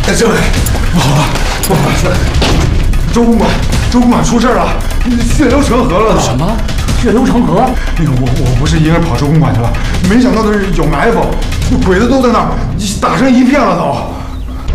政委，不好了，不好了！周公馆出事了，血流成河了！ 什么？血流成河？ 那个我不是一个人跑周公馆去了，没想到的是有埋伏，鬼子都在那儿，打成一片了都。